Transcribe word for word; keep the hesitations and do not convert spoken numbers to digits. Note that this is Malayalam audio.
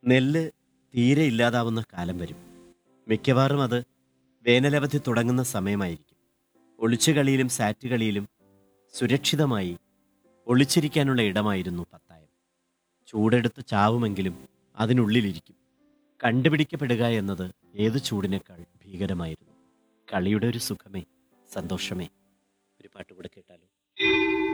നെല്ല് തീരെ ഇല്ലാതാവുന്ന കാലം വരും. മിക്കവാറും അത് വേനലവധി തുടങ്ങുന്ന സമയമായിരിക്കും. ഒളിച്ചുകളിയിലും സാറ്റുകളിയിലും സുരക്ഷിതമായി ഒളിച്ചിരിക്കാനുള്ള ഇടമായിരുന്നു പത്തായം. ചൂടെടുത്ത് ചാവുമെങ്കിലും അതിനുള്ളിലിരിക്കും. കണ്ടുപിടിക്കപ്പെടുക എന്നത് ഏത് ചൂടിനേക്കാൾ ഭീകരമായിരുന്നു. കളിയുടെ ഒരു സുഖമേ, സന്തോഷമേ. ഒരു പാട്ട് കൂടെ കേട്ടാലോ?